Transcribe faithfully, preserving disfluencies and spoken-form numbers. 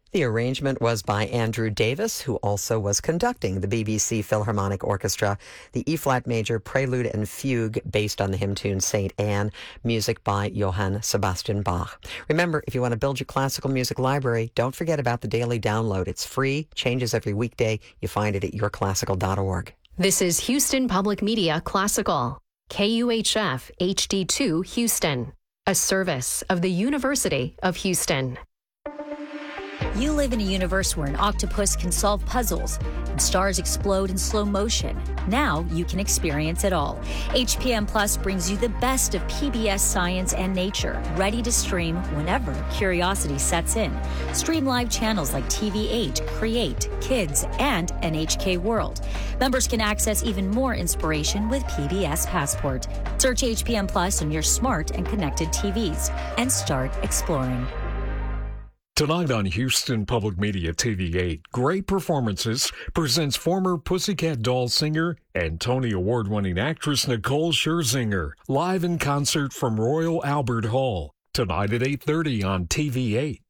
The arrangement was by Andrew Davis, who also was conducting the B B C Philharmonic Orchestra. The E-flat major prelude and fugue based on the hymn tune Saint Anne, music by Johann Sebastian Bach. Remember, if you want to build your classical music library, don't forget about the daily download. It's free, changes every weekday. You find it at your classical dot org. This is Houston Public Media Classical, K U H F H D two Houston, a service of the University of Houston. You live in a universe where an octopus can solve puzzles and stars explode in slow motion. Now you can experience it all. H P M Plus brings you the best of P B S Science and Nature, ready to stream whenever curiosity sets in. Stream live channels like T V eight, Create, Kids, and N H K World. Members can access even more inspiration with P B S Passport. Search H P M Plus on your smart and connected T Vs and start exploring. Tonight on Houston Public Media T V eight, Great Performances presents former Pussycat Dolls singer and Tony Award-winning actress Nicole Scherzinger, live in concert from Royal Albert Hall, tonight at eight thirty on T V eight.